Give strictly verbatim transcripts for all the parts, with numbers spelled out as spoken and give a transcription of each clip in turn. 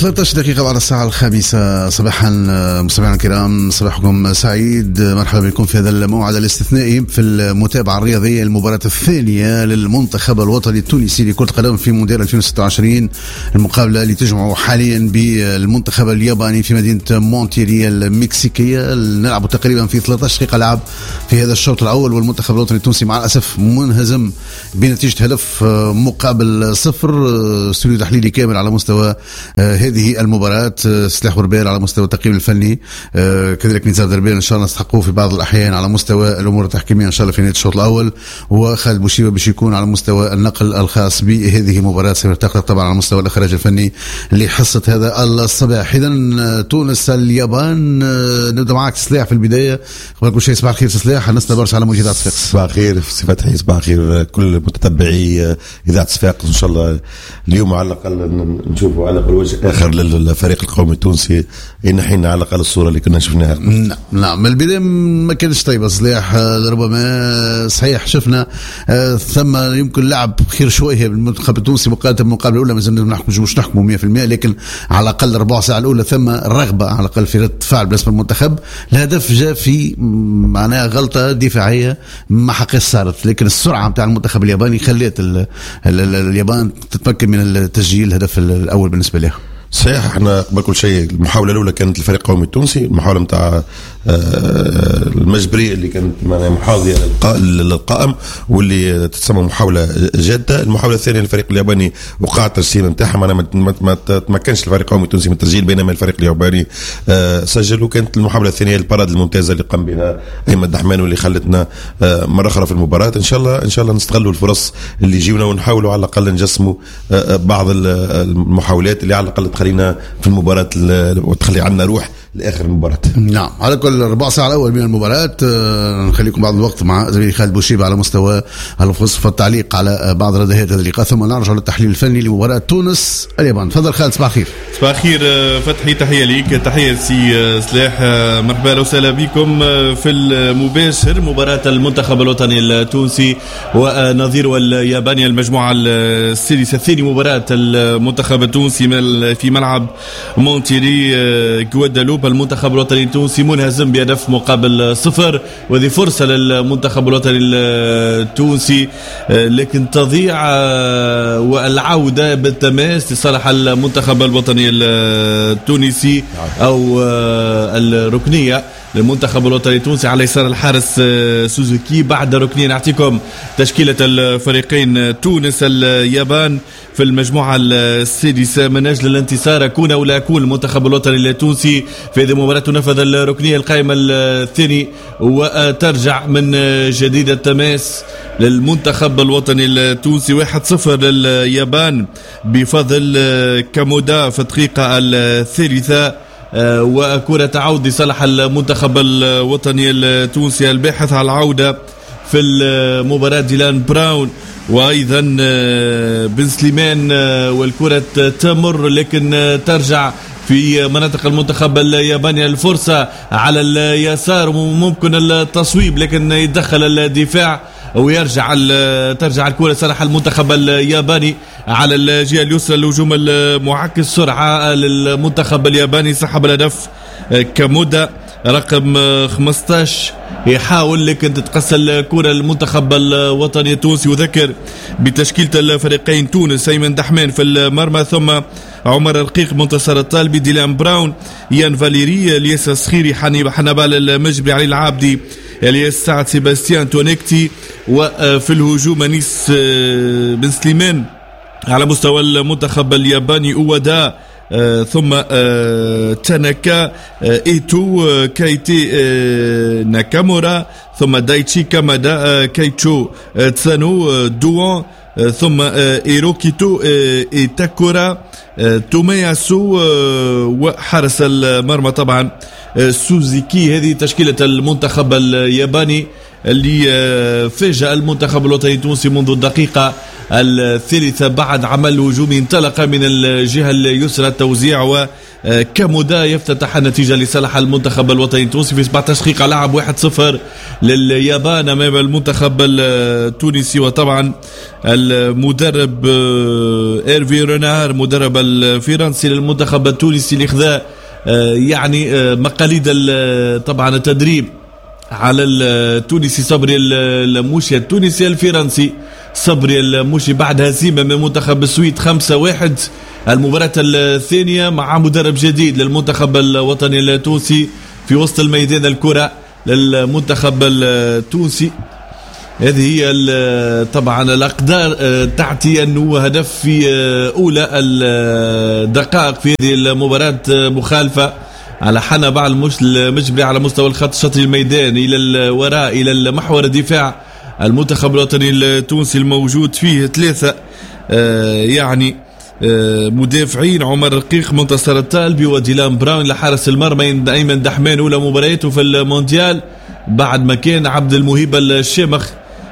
ثلاثة عشر دقيقة بعد الساعة الخامسة صباحا. مستمعينا الكرام صباحكم سعيد، مرحبا بكم في هذا الموعد الاستثنائي في المتابعة الرياضية. المباراة الثانية للمنتخب الوطني التونسي لكرة القدم في مونديال ألفين وستة وعشرين، المقابلة اللي تجمع حاليا بالمنتخب الياباني في مدينة مونتيري المكسيكية. نلعب تقريبا في ثلاثة عشر دقيقة لعب في هذا الشوط الأول، والمنتخب الوطني التونسي مع الأسف منهزم بنتيجة هدف مقابل صفر. استوديو تحليلي كامل على مستوى هذه المباراة، سلاح وربيل على مستوى التقييم الفني، كذلك نزار دربيل ان شاء الله نستحقوه في بعض الاحيان على مستوى الامور التحكيميه ان شاء الله في نهايه الشوط الاول، وخالد بوشيبه باش يكون على مستوى النقل الخاص بهذه المباراه، سيرتقي طبعا على مستوى الاخراج الفني لحصه هذا الصباح. اذا تونس اليابان، نبدا معك سلاح في البدايه. قبل كل شيء صباح الخير سلاح، الناس برشا على موجودات صفاقس. صباح الخير سي فتحي، صباح الخير كل متتبعي اذاعه صفاقس. ان شاء الله اليوم على الاقل نشوفوا على الاقل وجه اخر للفريق القومي التونسي، ان حين على الاقل الصوره اللي كنا شفناها. نعم نعم، البدايه ما كانش طيبه صلاح، ربما صحيح شفنا ثم يمكن لعب خير شويه بالمنتخب التونسي مقارنه بالمقابله الاولى، ما زلنا نحكم مش نحكموا مية بالمية، لكن على الاقل ربع ساعه الاولى ثم رغبه على الاقل في رد فعل بالنسبه للمنتخب. الهدف جاء في معناها غلطه دفاعيه ما حقيقة صارت، لكن السرعه نتاع المنتخب الياباني خلت اليابان تتمكن من التسجيل الهدف الاول بالنسبه لها. صحيح، احنا قبل كل شيء المحاوله الاولى كانت الفريق القومي التونسي، المحاوله نتاع المجبري اللي كانت معناها محاضيه للقائم واللي تسمى محاوله جاده. المحاوله الثانيه للفريق الياباني وقع الترسيم نتاعها، معناها ما تمكنش الفريق القومي التونسي من التسجيل، بينما الفريق الياباني سجل. وكانت المحاوله الثانيه الباراد الممتازه اللي قام بها ايمن دحمان واللي خلتنا مره اخرى في المباراه. ان شاء الله ان شاء الله نستغلوا الفرص اللي يجيونا ونحاولوا على الاقل نجسموا بعض المحاولات اللي على الاقل تخلينا في المباراه وتخلي عندنا روح لاخر المباراه. نعم، على كل ربع ساعه الاول من المباراه نخليكم بعض الوقت مع زميلي خالد بوشيبه على مستوى الفصل والتعليق على بعض رديات هذا اللقاء، ثم نرجع للتحليل الفني لمباراه تونس اليابان. تفضل خالد. صباح الخير. صباح الخير فتحي، تحيه ليك، تحيه سي سلاح، مرحبا وسهلا بكم في المباشر. مباراه المنتخب الوطني التونسي ونظيره الياباني، المجموعه السادسه، ثاني مباراه المنتخب التونسي في ملعب مونتيري غوادالوب. المنتخب الوطني التونسي منهزم بهدف مقابل صفر، وهذه فرصة للمنتخب الوطني التونسي لكن تضيع، والعودة بالتماس لصالح المنتخب الوطني التونسي أو الركنية للمنتخب الوطني التونسي على يسار الحارس سوزوكي. بعد ركنية نعطيكم تشكيلة الفريقين. تونس اليابان في المجموعة السادسة من أجل الانتصار، أكون أو لا أكون. المنتخب الوطني التونسي في هذه المباراة تنفذ الركنية القائمة الثاني وترجع من جديد التماس للمنتخب الوطني التونسي. واحد صفر لليابان بفضل كامودا في الدقيقة الثالثة، وكرة تعود لصالح المنتخب الوطني التونسي الباحث على العودة في المباراة. ديلان براون وأيضا بن سليمان، والكرة تمر لكن ترجع في مناطق المنتخب الياباني. الفرصة على اليسار ممكن التصويب لكن يتدخل الدفاع ويرجع ترجع الكرة صراحة المنتخب الياباني على الجهة اليسرى. الهجوم المعكس سرعة للمنتخب الياباني، سحب الهدف كامودا رقم خمسة عشر، يحاول لكن تتقصى الكرة للمنتخب الوطني التونسي. وذكر بتشكيلة الفريقين: تونس ايمن دحمان في المرمى، ثم عمر رقيق، منتصر الطالبي، ديلان براون، يان فاليري، الياس الصخيري، حنبال المجبري، علي العابدي، الياس سعد، سيباستيان تونيكتي. وفي الهجوم انيس بن سليمان. على مستوى المنتخب الياباني اودا، آه ثم آه تاناكا، آه ايتو، آه كايتي، آه ناكامورا، ثم دايتشي كامادا، آه كايتشو، آه تسانو، آه دوان، آه ثم آه ايروكيتو، آه ايتاكورا، آه تومياسو، آه وحارس المرمى طبعا آه سوزيكي. هذه تشكيلة المنتخب الياباني اللي فاجأ المنتخب الوطني التونسي منذ الدقيقة الثالثة بعد عمل هجومي انطلق من الجهة اليسرى، التوزيع كامودا يفتتح النتيجة لصالح المنتخب الوطني التونسي في سبعة عشر دقيقة. لعب واحد صفر لليابان أمام المنتخب التونسي. وطبعا المدرب إيرفي رونار مدرب الفرنسي للمنتخب التونسي اللي خذا يعني مقاليد طبعا التدريب على التونسي صبري الموشي التونسي الفرنسي صبري الموشي بعد هزيمة من منتخب السويد خمسة واحد. المباراة الثانية مع مدرب جديد للمنتخب الوطني التونسي في وسط الميدان الكرة للمنتخب التونسي. هذه هي طبعا الأقدار تعطي أنه هدف في أولى الدقائق في هذه المباراة مخالفة على حنا بعض المجبري على مستوى الخط الشطري الميدان إلى الوراء إلى المحور الدفاع المنتخب الوطني التونسي الموجود فيه ثلاثة يعني مدافعين: عمر رقيق، منتصر الطالبي، وديلان براون. لحارس المرمى أيمن دحمان أولى مبارياته في المونديال بعد ما كان عبد المهيب الشامخ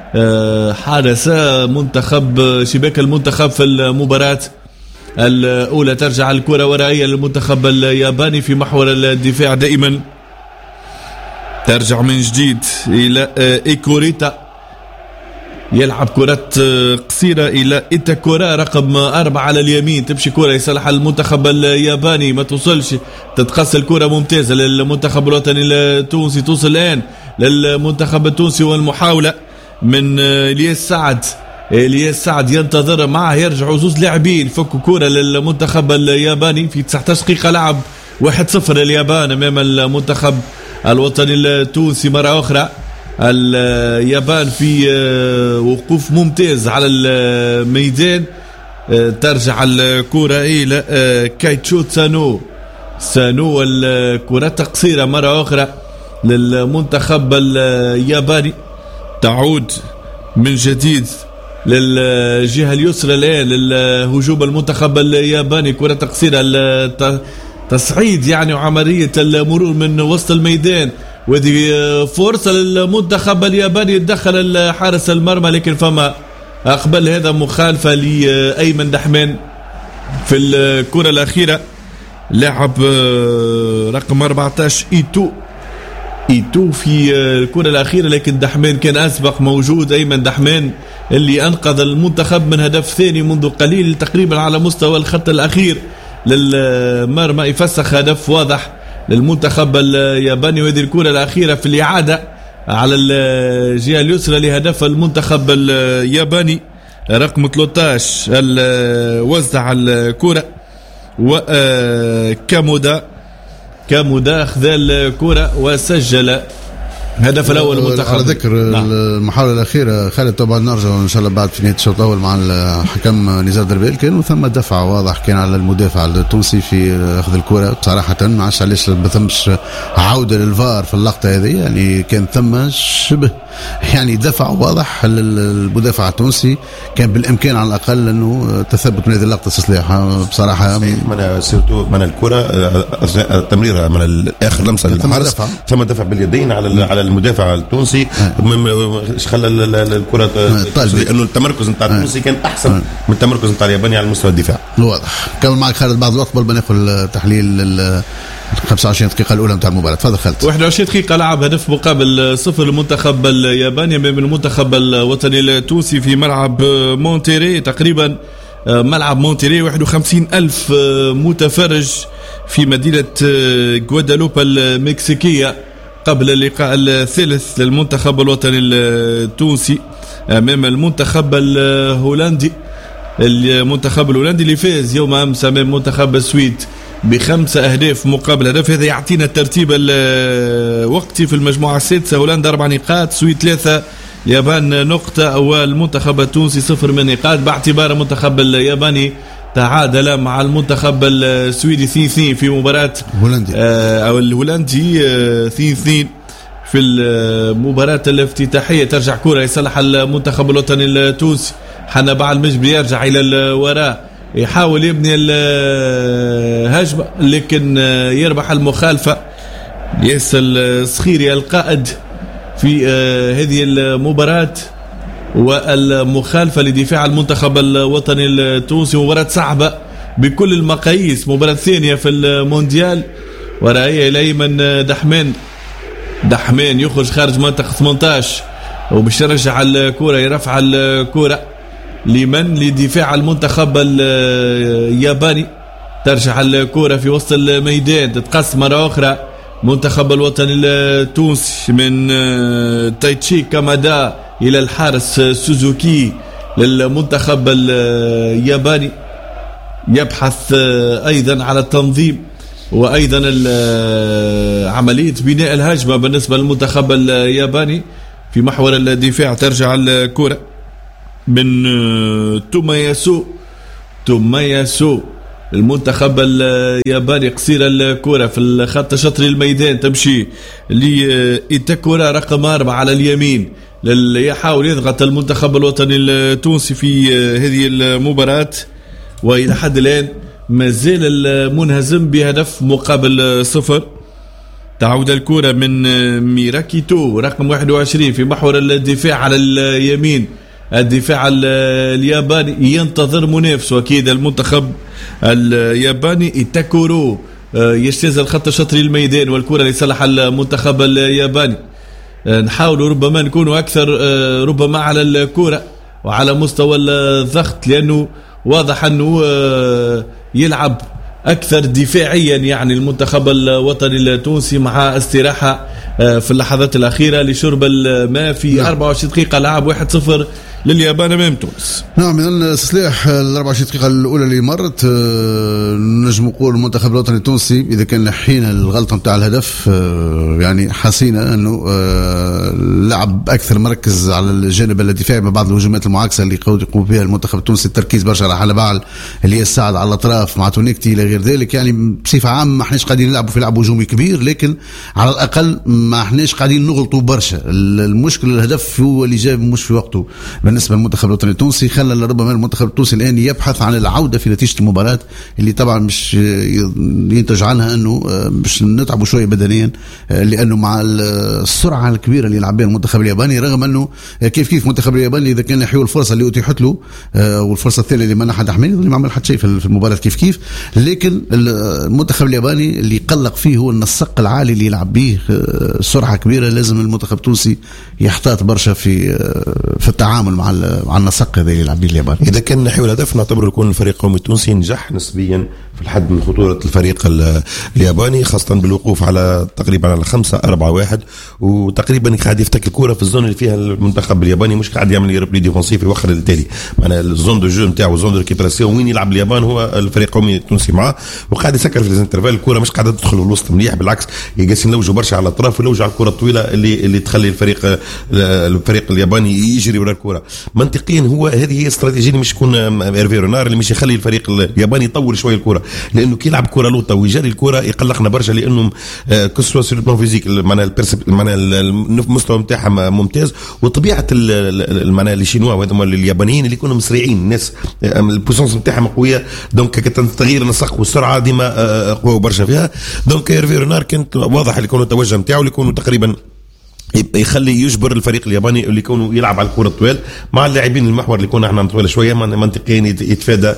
حارس منتخب شباك المنتخب في المباراة الأولى. ترجع الكرة ورائية للمنتخب الياباني في محور الدفاع دائما. ترجع من جديد إلى إيكوريتا يلعب كرة قصيرة إلى إيتاكورا رقم أربعة على اليمين. تمشي كرة يصلح المنتخب الياباني ما توصلش، تتقص الكرة ممتازة للمنتخب الوطني التونسي. توصل الآن للمنتخب التونسي والمحاولة من الياس سعد. الياس سعد ينتظر معه يرجعوا زوز لاعبين فكوا كرة للمنتخب الياباني في تسعة عشر دقيقة. لعب واحد صفر اليابان أمام المنتخب الوطني التونسي. مرة أخرى اليابان في وقوف ممتاز على الميدان. ترجع الكرة إلى كايتشو سانو سانو الكرة قصيرة مرة أخرى للمنتخب الياباني. تعود من جديد للجهة اليسرى الآن للهجوم المنتخب الياباني. كرة قصيرة تصعيد يعني وعملية المرور من وسط الميدان، وهذه فرصة للمنتخب الياباني يتدخل حارس المرمى، لكن فما قبل هذا مخالفة لأيمن دحمان في الكرة الأخيرة. لاعب رقم أربعة عشر إيتو إيتو في الكرة الأخيرة، لكن دحمان كان أسبق موجود. أيمن دحمان اللي أنقذ المنتخب من هدف ثاني منذ قليل تقريبا على مستوى الخط الأخير للمرمى، يفسخ هدف واضح للمنتخب الياباني. وهذه الكرة الأخيرة في الإعادة على الجهة اليسرى لهدف المنتخب الياباني رقم ثلاثة عشر وزع الكرة وكامودا كامودا أخذ الكرة وسجل هدف الأول المنتخب. على ذكر نعم. المحاولة الأخيرة خالد طبعا نرجع إن شاء الله بعد في نهاية الشوط الأول مع الحكم نزار دربيل. كان ثم دفع واضح كان على المدافع التونسي في أخذ الكرة بصراحة. ما عادش علاش ما ثمش عودة للفار في اللقطة هذه، يعني كان ثم شبه يعني دفع واضح للمدافع التونسي. كان بالإمكان على الأقل أنه تثبت من هذه اللقطة تصليحها بصراحة. من سيرتو من الكرة تمريرها من آخر لمسة للحارس ثم دفع باليدين على على المدافع التونسي. ايش خلى الكرة لأنه التمركز نتاع التونسي كان أحسن من التمركز نتاع الياباني على مستوى الدفاع. واضح. كمل معك خالد بعد الوقت قبل ما ناخذ تحليل خمسة وعشرين دقيقة الأولى نتاع المباراة. تفضل خالد. واحد وعشرين دقيقة لعب هدف مقابل صفر المنتخب الياباني من المنتخب الوطني التونسي في ملعب مونتيري. تقريبا ملعب مونتيري واحد وخمسين ألف متفرج في مدينة غوادالوبا المكسيكية قبل اللقاء الثالث للمنتخب الوطني التونسي أمام المنتخب الهولندي. المنتخب الهولندي اللي فاز يوم أمس أمام منتخب السويد بخمسة أهداف مقابل هدف. هذا يعطينا الترتيب الوقتي في المجموعة السادسة: هولندا أربع نقاط، سويد ثلاثة، اليابان نقطة، والمنتخب التونسي صفر من نقاط، باعتبار المنتخب الياباني تعادل مع المنتخب السويدي اثنين اثنين في مباراة هولندي أو الهولندي اثنين اثنين في المباراة الافتتاحية. ترجع كرة يصلح المنتخب الوطني التونسي. حنبع المجبري يرجع إلى الوراء يحاول يبني الهجمة لكن يربح المخالفة. ياسر الصخيري القائد في هذه المباراة والمخالفة لدفاع المنتخب الوطني التونسي. مباراة صعبة بكل المقاييس، مباراة ثانية في المونديال. ورأي الأيمن دحمان دحمان يخرج خارج منطقة ثمانية عشر وباش يرجع الكرة، يرفع الكرة لمن لدفاع المنتخب الياباني. ترجع الكرة في وسط الميدان، تتقص مرة أخرى منتخب الوطني التونسي من تايتشي كامادا إلى الحارس سوزوكي للمنتخب الياباني. يبحث أيضا على التنظيم وأيضا عملية بناء الهجمة بالنسبة للمنتخب الياباني في محور الدفاع. ترجع الكرة من توماياسو توماياسو المنتخب الياباني، قصير الكرة في الخط شطر الميدان، تمشي لإيتاكورا رقم أربعة على اليمين، يحاول يضغط المنتخب الوطني التونسي في هذه المباراة، وإلى حد الآن ما زال المنهزم بهدف مقابل صفر. تعود الكرة من ميراكيتو رقم واحد وعشرين في محور الدفاع على اليمين. الدفاع الياباني ينتظر منافسه أكيد المنتخب الياباني. إيتاكورو يجتاز الخط الشطري الميدان والكرة لصالح المنتخب الياباني. نحاول ربما نكون أكثر ربما على الكرة وعلى مستوى الضغط، لأنه واضح أنه يلعب أكثر دفاعيا يعني المنتخب الوطني التونسي، مع استراحة في اللحظات الأخيرة لشرب الماء في أربعة وعشرين دقيقة. لعب واحد صفر لليابان أمام تونس. نعم، إذن سلاح ال أربعة وعشرين دقيقة الأولى اللي مرت نجم نقول المنتخب الوطني التونسي إذا كان لحينا الغلطة متاع الهدف يعني حسينا أنه لعب أكثر مركز على الجانب الدفاعي مع بعض الهجمات المعاكسة اللي يقوم بها المنتخب التونسي، التركيز برشا على حلبعل اللي يساعد على الأطراف مع تونيكتي إلى غير ذلك. يعني بصفة عامة ما احناش قاعدين نلعبوا في لعب هجومي كبير، لكن على الأقل ما احناش قاعدين نغلطوا برشا. المشكلة الهدف هو اللي جاب مش في وقته بالنسبة للمنتخب الوطني التونسي، خلى ربما المنتخب التونسي الآن يبحث عن العودة في نتيجة المباراة اللي طبعا مش ينتج عنها أنه مش نتعبوا شوية بدنيا، لأنه مع السرعة الكبيرة اللي يلعب بها المنتخب الياباني، رغم أنه كيف كيف المنتخب الياباني إذا كان يحيو الفرصة اللي أتيحت له والفرصة الثانية اللي منحها دحمان اللي ما عمل حد شيء في المباراة كيف كيف، لكن المنتخب الياباني اللي يقلق فيه هو النسق العالي اللي يلعب به، سرعة كبيرة. لازم المنتخب التونسي يحتاط برشا في في التعامل مع مع النسق هذا اللي يلعب به اليابان. إذا كان نحو الهدف نعتبر يكون الفريق القومي التونسي نجح نسبيا في الحد من خطورة الفريق الياباني، خاصة بالوقوف على تقريبا على خمسة أربعة واحد، وتقريبا قاعد يفتك الكرة في الزون اللي فيها المنتخب الياباني، مش قاعد يعمل ريبلي ديفونسيف يوخر للتالي. معناها الزون دو جو نتاعو زون دو ريكيبراسيون وين يلعب اليابان هو الفريق القومي التونسي معاه، وقاعد يسكر في الانترفال. الكرة مش قاعدة تدخل الوسط مليح، بالعكس يقاسين لوجه برشا على الأطراف ولوجه على الكرة الطويلة اللي اللي تخلي الفريق الفريق الياباني يجري ورا الكرة. منطقيا هو هذه هي استراتيجية اللي مش يكون إيرفي رونار اللي مش يخلي الفريق الياباني يطول شوية الكرة، لأنه كي يلعب كرة لوطة ويجري الكرة يقلقنا برشا، لأنه كسوة سيرتون فيزيك معناها البرسب معناها المستوى نتاعها ممتاز، وطبيعة معناها الشينوا وهذوما اليابانيين اللي يكونوا مسرعين، الناس البوسونس نتاعهم قوية، دونك كتغيير النسق والسرعة ديما قوة برشا فيها. دونك إيرفي رونار كانت واضح اللي يكون التوجه نتاعو اللي يكونوا تقريبا يخلي يجبر الفريق الياباني اللي يكونوا يلعب على الكرة الطوال مع اللاعبين المحور اللي يكون احنا نطول شويه منطقيا يتفادى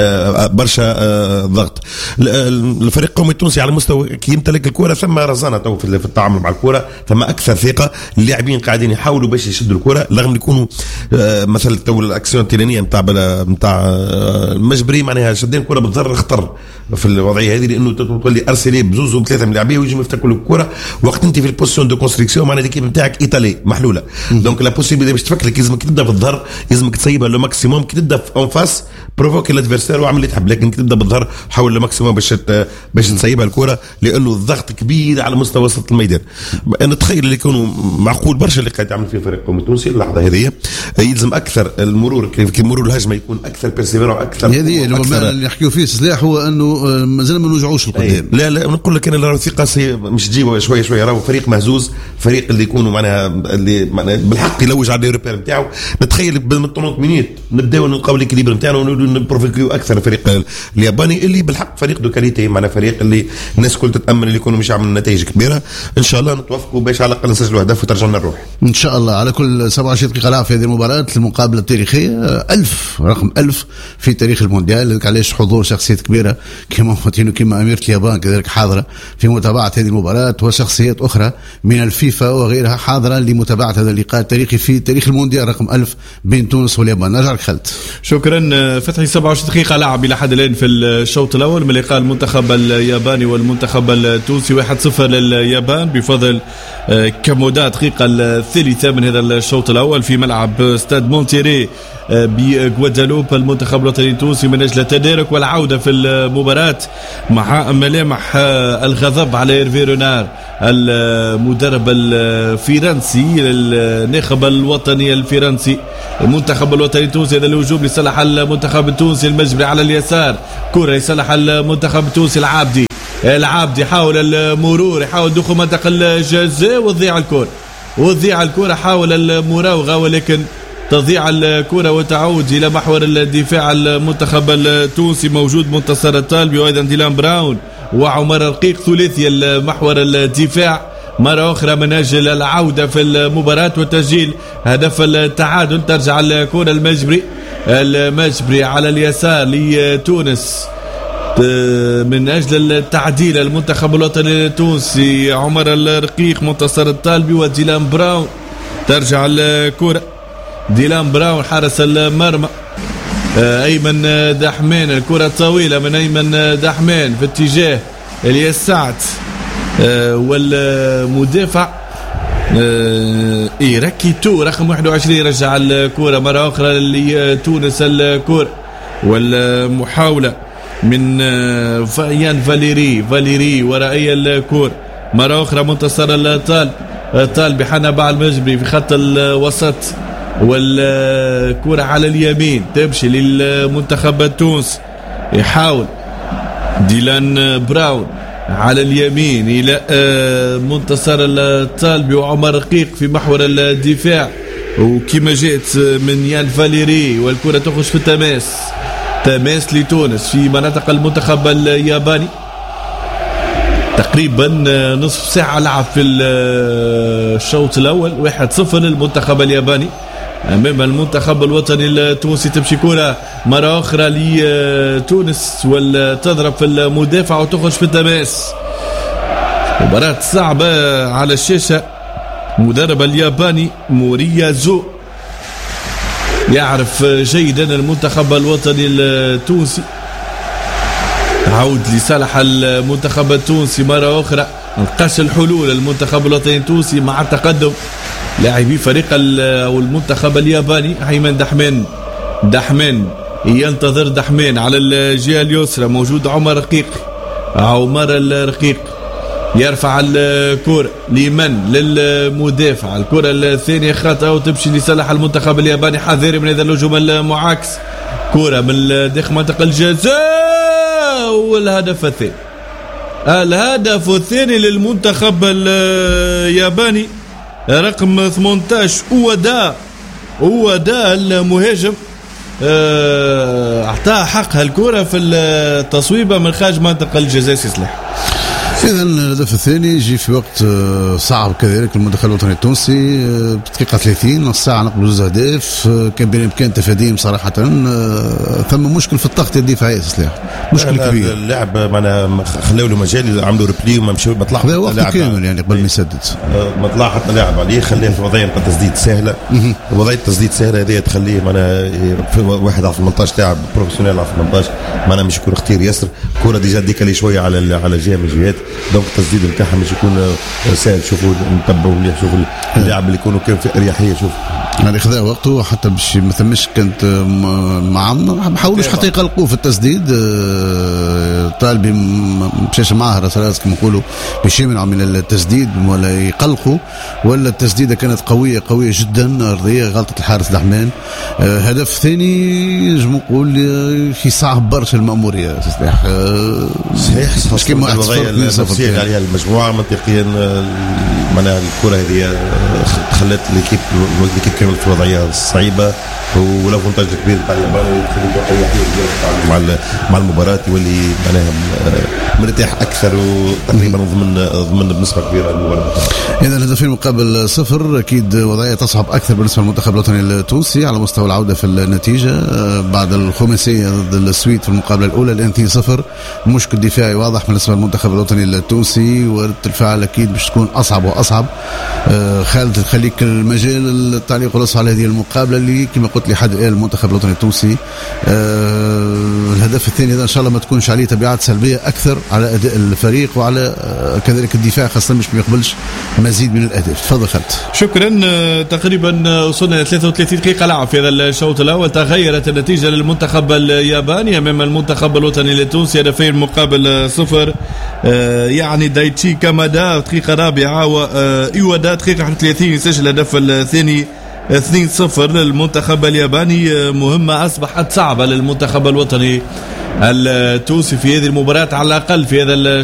برشا ضغط. الفريق القومي التونسي على مستوى كي يمتلك الكرة ثم رزانه تو في التعامل مع الكرة، ثم اكثر ثقه، اللاعبين قاعدين يحاولوا باش يشدوا الكرة، رغم يكونوا مثلا تو الاكسيون التيرانيه نتاع نتاع المجبري معناها شادين الكرة بالضر خطر في الوضعيه هذه، لانه تولي ارسلي بزوز وثلاثه من اللاعبين ويجوا يفتكوا الكرة وقت انت في البوزيشن دو كونستركسيون معناها نتاعك ايطالي محلوله. دونك لا بوسيبيليتي باش تفك لك لازمك تبدا بالظهر، لازمك تسيبها لو ماكسيموم، كي تبدا اون فاس بروفوكي الادفيرسير واعمل اللي تحب، لكن كي تبدا بالظهر حاول لو ماكسيموم باش باش تسيبها الكره، لانه الضغط كبير على مستوى وسط الميدان. انا اتخيل اللي يكونوا معقول برشا اللي قاعد يعمل فيه الفريق القومي التونسي اللحظه هذه، يلزم اكثر المرور كي مرور الهجمه يكون اكثر بيرسيفيرون اكثر. هذه اللي نحكيو فيه سلاح هو انه مازال ما نرجعوش لقدام. لا لا نقول لك انا الثقه مش تجيبه شويه شويه، راهو فريق مهزوز، فريق اللي يكونوا معناها اللي معناها بالحق يلوج على الريبير نتاعو. نتخيل من ثمانين مينيت نبداو نلقاو الكليبر نتاعنا ونبروفيكيو اكثر الفريق الياباني اللي بالحق فريق دو كاليتي، معناها فريق اللي الناس كل تتامل اللي يكونوا مش عامل نتائج كبيره. ان شاء الله نتوفقوا باش على الاقل نسجلوا هدف وترجعنا الروح ان شاء الله. على كل سبعة وعشرين دقيقه لعب في هذه المباراه المقابله التاريخيه ألف رقم ألف في تاريخ المونديال. علاش حضور شخصيات كبيره كما فوتينو كما اميره اليابان كذلك حاضره في متابعه هذه المباراه، وشخصيات اخرى من الفيفا وغيرها حاضره لمتابعه هذا اللقاء التاريخي في تاريخ المونديال رقم ألف بين تونس واليابان. نرجع خالد. شكرا فتحي. سبعة وعشرين دقيقه لعب الى حد الان في الشوط الاول من لقاء المنتخب الياباني والمنتخب التونسي. واحد صفر لليابان بفضل كمودات دقيقه الثالثه من هذا الشوط الاول في ملعب استاد مونتيري بغوادالوب. المنتخب الوطني التونسي من اجل التدارك والعوده في المباراه مع ملامح الغضب على إيرفي رونار المدرب الفرنسي الناخب الوطني الفرنسي. المنتخب الوطني التونسي هذا الهجوم لصالح المنتخب التونسي. المجبري على اليسار، كرة لصالح المنتخب التونسي. العابدي العابدي يحاول المرور، يحاول دخول منطقة الجزاء وتضيع الكرة وتضيع الكرة حاول المراوغة ولكن تضيع الكرة وتعود إلى محور الدفاع. المنتخب التونسي موجود منتصر الطالبي وأيضا ديلان براون وعمر رقيق ثلاثي المحور الدفاع. مرة أخرى من أجل العودة في المباراة وتسجيل هدف التعادل. ترجع الكرة المجبري المجبري على اليسار لتونس من أجل التعديل. المنتخب الوطني التونسي عمر الرقيق منتصر الطالبي وديلان براون. ترجع الكرة ديلان براون حارس المرمى أيمن دحمان. الكرة طويلة من أيمن دحمان في اتجاه الياس سعد والمدافع إيراكي تو رقم واحد وعشرين. رجع الكرة مرة أخرى لتونس الكرة والمحاولة من فايان فاليري فاليري ورأي الكرة مرة أخرى منتصر الطالب الطالب حنبع المجبري في خط الوسط والكرة على اليمين تمشي للمنتخب التونسي. يحاول ديلان براون على اليمين إلى منتصر الطالبي وعمر رقيق في محور الدفاع وكما جاءت من يان فاليري والكرة تخش في التماس تماس لتونس في مناطق المنتخب الياباني. تقريبا نصف ساعة لعب في الشوط الأول. واحد صفر للمنتخب الياباني أمام المنتخب الوطني التونسي. تمشي كرة مرة أخرى لتونس وتضرب في المدافع وتخرج في التماس. مباراة صعبة على الشاشة. مدرب الياباني موريازو يعرف جيدا المنتخب الوطني التونسي. عود لصالح المنتخب التونسي مرة أخرى. نلقاش الحلول المنتخب الوطني التونسي مع التقدم لاعبي فريق أو المنتخب الياباني. أيمن دحمان دحمان ينتظر دحمان على الجهة اليسرى موجود عمر رقيق عمر الرقيق يرفع الكرة لمن للمدافع. الكرة الثانية خطأ وتمشي لصالح المنتخب الياباني. حذر من هذا الهجوم المعاكس. كرة من داخل منطقة الجزاء والهدف الثاني الهدف الثاني للمنتخب الياباني رقم ثمانية عشر. ودا ودا المهاجم اعطاه حقها الكرة في التصويبة من خارج منطقة الجزاء. سلاح إذا الهدف الثاني يجي في وقت صعب كذلك المنتخب الوطني التونسي بدقيقة ثلاثين نص ساعة نقبل جوز أهداف كان بالإمكان تفاديهم صراحة. ثم مشكل في الضغط الدفاعي سلاح مشكل كبير. اللاعب معنا خلاو له مجال عملوا ريبلي وما مشاو ما طلع هذا وقت كامل يعني قبل ما يسدد ما طلع حتى لاعب عليه خليه في وضعيه تسديد سهلة. وضعيه تسديد سهلة هذه تخليه معنا واحد على ثمانية عشر لاعب بروفيسيونيل على ثمانية عشر معنا مش يكون اختيار ياسر. كرة ديجا ديك لي شوية على على جهة من الجهات دونك التسديد نتاعها مش يكون سهل. شوفوا نتبعوا مليح شوفوا اللاعب اللي يكونوا كان في اريحيه. شوف يعني خذا وقته حتى باش ما ثمش كانت مع ما حاولوش حتى يقلقوه في التسديد. طالبي مشاش معاه راسراس كما نقولوا باش يمنعوا من التسديد ولا يقلقوا، ولا التسديده كانت قويه قويه جدا ارضيه غلطه الحارس دحمان. هدف ثاني نجم نقول يصعب برشا المأموريه صحيح صحيح مش كيما الوضعيه النفسيه اللي عليها المجموعه منطقيا. معناها الكره هذه خلت ليكيب ليكيب كامل في وضعيه صعيبه، ولو فونتاج كبير تاع اليابان مع مع المباراه يولي معناها مرتاح اكثر وتقريبا ضمن ضمن بنسبه كبيره المباراه. اذا الهدفين مقابل صفر اكيد وضعيه تصعب اكثر بالنسبه للمنتخب الوطني التونسي على مستوى العوده في النتيجه بعد الخماسيه ضد السويد في المقابله الاولى الان اثنين صفر. مشكل دفاعي واضح بالنسبه للمنتخب الوطني التونسي، ورده الفعل اكيد باش تكون اصعب واصعب. خالد تخليك المجال التعليق والرص على هذه المقابله اللي كما قلت لي حد الان المنتخب الوطني التونسي. الهدف الثاني اذا ان شاء الله ما تكونش عليه تبعات سلبيه اكثر على اداء الفريق وعلى كذلك الدفاع خاصه مش بيقبلش مزيد من الاهداف. تفضل خالد. شكرا. تقريبا وصلنا الى ثلاثة وثلاثين دقيقه لعب في هذا الشوط الاول. تغيرت النتيجه للمنتخب الياباني امام المنتخب الوطني التونسي هدفين مقابل صفر. يعني دايتشي كامادا دقيقه رابعه وايوادا دقيقه واحد وثلاثين يسجل الهدف الثاني اثنين صفر للمنتخب الياباني. مهمة أصبحت صعبة للمنتخب الوطني التونسي في هذه المباراة على الأقل في هذا